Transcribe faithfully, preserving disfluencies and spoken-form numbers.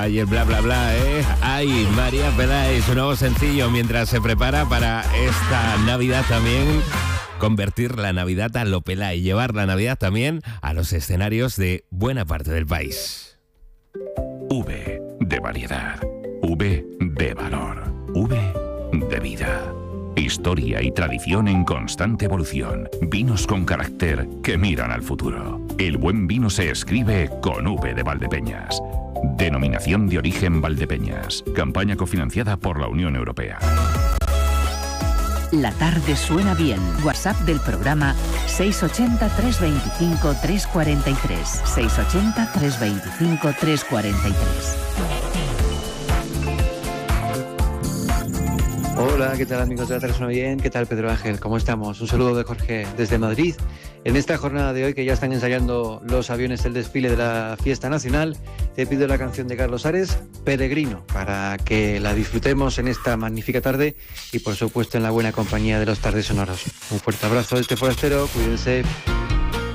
bla y el bla bla bla, ¿eh? Ay, María Peláez, su nuevo sencillo mientras se prepara para esta Navidad también. Convertir la Navidad a lo pelá y llevar la Navidad también a los escenarios de buena parte del país. V de variedad, V de valor, V de vida. Historia y tradición en constante evolución. Vinos con carácter que miran al futuro. El buen vino se escribe con V de Valdepeñas. Denominación de origen Valdepeñas. Campaña cofinanciada por la Unión Europea. La tarde suena bien. WhatsApp del programa seis ocho cero, tres dos cinco, tres cuatro tres. seis ocho cero, tres dos cinco, tres cuatro tres. Hola, ¿qué tal amigos de La Tarde Suena Bien? ¿Qué tal Pedro Ángel? ¿Cómo estamos? Un saludo de Jorge desde Madrid. En esta jornada de hoy, que ya están ensayando los aviones del desfile de la Fiesta Nacional, te pido la canción de Carlos Ares, Peregrino, para que la disfrutemos en esta magnífica tarde y por supuesto en la buena compañía de los Tardes Sonoros. Un fuerte abrazo de este forastero, cuídense.